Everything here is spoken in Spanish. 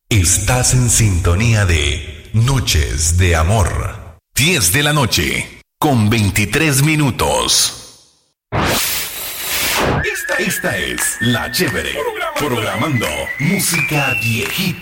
Estás en sintonía de Noches de Amor. 10 de la noche, con 23 minutos. Esta es La Chévere, programando música viejita.